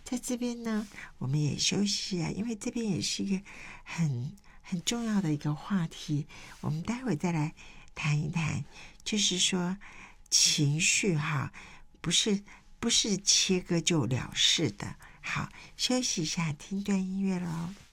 在这边呢，我们也休息啊，因为这边也是一个很重要的一个话题，我们待会再来谈一谈，就是说情绪哈，不是切割就了事的。好，休息一下，听段音乐咯。